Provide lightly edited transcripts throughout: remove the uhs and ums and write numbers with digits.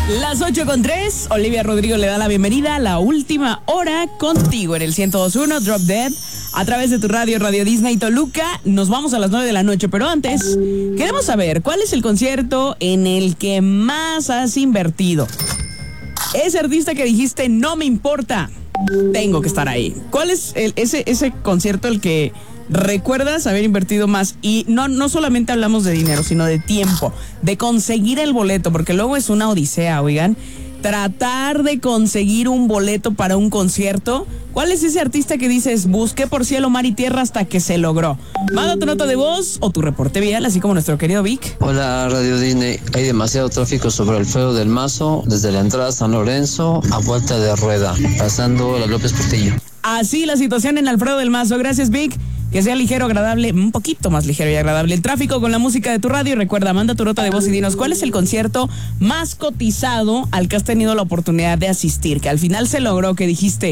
Las 8:03, Olivia Rodrigo le da la bienvenida a la última hora contigo en el 102.1 Drop Dead a través de tu radio Disney Toluca. Nos vamos a las 9 de la noche, pero antes queremos saber cuál es el concierto en el que más has invertido. Ese artista que dijiste no me importa, tengo que estar ahí. ¿Cuál es ese concierto el que recuerdas haber invertido más? Y no solamente hablamos de dinero, sino de tiempo, de conseguir el boleto, porque luego es una odisea, oigan. Tratar de conseguir un boleto para un concierto. ¿Cuál es ese artista que dices, busqué por cielo, mar y tierra hasta que se logró? Manda tu nota de voz o tu reporte vial, así como nuestro querido Vic. Hola, Radio Disney. Hay demasiado tráfico sobre el Feo del Mazo, desde la entrada a San Lorenzo a vuelta de rueda, pasando la López Portillo. Así la situación en Alfredo del Mazo. Gracias, Vic. Que sea ligero, agradable, un poquito más ligero y agradable el tráfico con la música de tu radio. Y recuerda, manda tu nota de voz y dinos cuál es el concierto más cotizado al que has tenido la oportunidad de asistir, que al final se logró, que dijiste,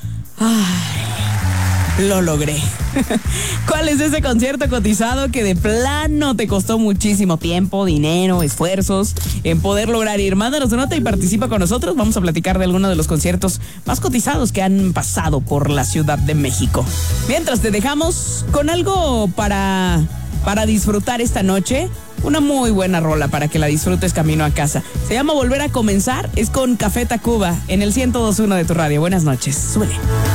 ¡ay, lo logré! ¿Cuál es ese concierto cotizado que de plano te costó muchísimo tiempo, dinero, esfuerzos en poder lograr ir? Mándanos tu nota y participa con nosotros. Vamos a platicar de algunos de los conciertos más cotizados que han pasado por la Ciudad de México. Mientras te dejamos con algo para disfrutar esta noche. Una muy buena rola para que la disfrutes camino a casa. Se llama Volver a Comenzar. Es con Café Tacuba en el 102.1 de tu radio. Buenas noches. Súbele.